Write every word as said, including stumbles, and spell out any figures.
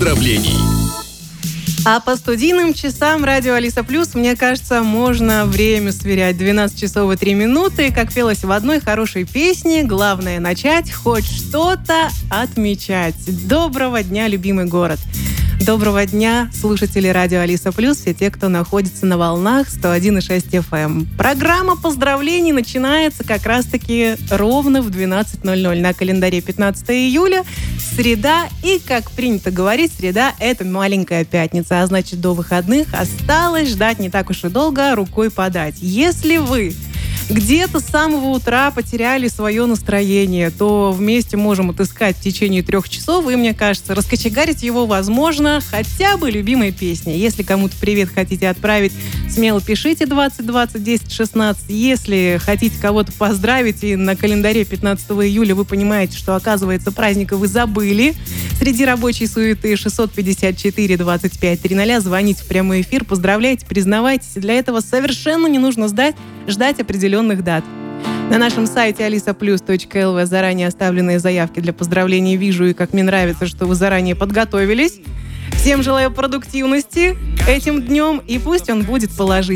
поздравлений. А по студийным часам радио Алиса Плюс, мне кажется, можно время сверять. двенадцать часов и три минуты. Как пелось в одной хорошей песне, главное начать, хоть что-то отмечать. Доброго дня, любимый город. Доброго дня, слушатели радио Алиса Плюс, все те, кто находится на волнах сто один и шесть эф эм. Программа поздравлений начинается как раз-таки ровно в двенадцать ноль ноль. На календаре пятнадцатое июля, среда. И, как принято говорить, среда – это маленькая пятница. А значит, до выходных осталось ждать не так уж и долго, рукой подать. Если вы где-то с самого утра потеряли свое настроение, то вместе можем отыскать в течение трех часов, и, мне кажется, раскочегарить его возможно хотя бы любимой песней. Если кому-то привет хотите отправить, смело пишите двадцать двадцать десять шестнадцать. Если хотите кого-то поздравить, и на календаре пятнадцатого июля вы понимаете, что, оказывается, праздника вы забыли, среди рабочей суеты шестьсот пятьдесят четыре двадцать пять тридцать, звоните в прямой эфир, поздравляйте, признавайтесь. Для этого совершенно не нужно ждать, ждать определенных дат. На нашем сайте алиса плюс точка эл ви заранее оставленные заявки для поздравлений вижу, и как мне нравится, что вы заранее подготовились. Всем желаю продуктивности этим днем, и пусть он будет положительным.